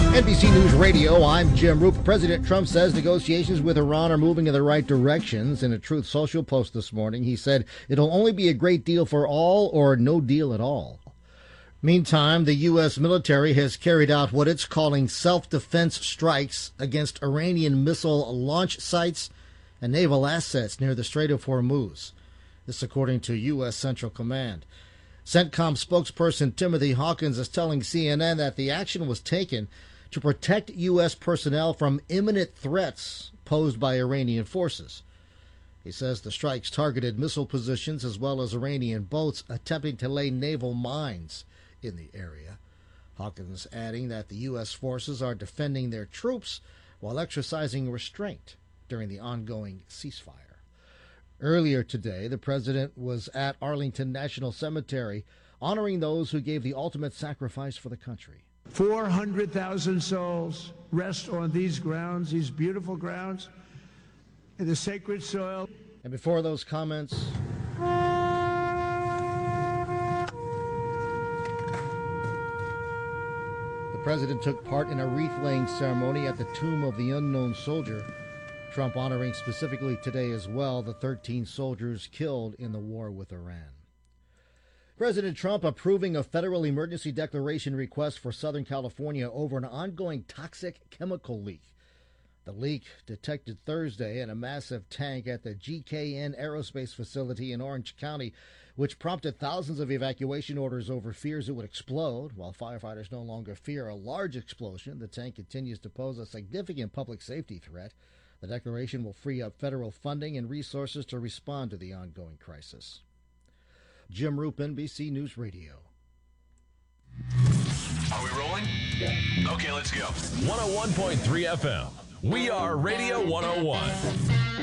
NBC News Radio, I'm Jim Roop. President Trump says negotiations with Iran are moving in the right directions. In a Truth Social post this morning, he said it'll only be a great deal for all or no deal at all. Meantime, the U.S. military has carried out what it's calling self-defense strikes against Iranian missile launch sites and naval assets near the Strait of Hormuz. This according to U.S. Central Command. CENTCOM spokesperson Timothy Hawkins is telling CNN that the action was taken to protect U.S. personnel from imminent threats posed by Iranian forces. He says the strikes targeted missile positions as well as Iranian boats attempting to lay naval mines in the area. Hawkins adding that the U.S. forces are defending their troops while exercising restraint during the ongoing ceasefire. Earlier today, the president was at Arlington National Cemetery honoring those who gave the ultimate sacrifice for the country. 400,000 souls rest on these grounds, these beautiful grounds, in the sacred soil. And before those comments, the president took part in a wreath-laying ceremony at the Tomb of the Unknown Soldier. Trump honoring specifically today as well the 13 soldiers killed in the war with Iran. President Trump approving a federal emergency declaration request for Southern California over an ongoing toxic chemical leak. The leak detected Thursday in a massive tank at the GKN Aerospace facility in Orange County, which prompted thousands of evacuation orders over fears it would explode. While firefighters no longer fear a large explosion, the tank continues to pose a significant public safety threat. The declaration will free up federal funding and resources to respond to the ongoing crisis. Jim Roop, NBC News Radio. Are we rolling? Yeah. Okay, let's go. 101.3 FM. We are Radio 101.